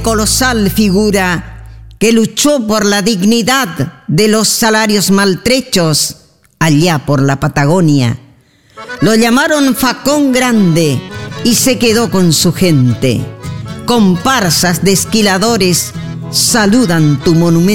colosal figura que luchó por la dignidad de los salarios maltrechos allá por la Patagonia. Lo llamaron Facón Grande y se quedó con su gente. Comparsas de esquiladores saludan tu monumento.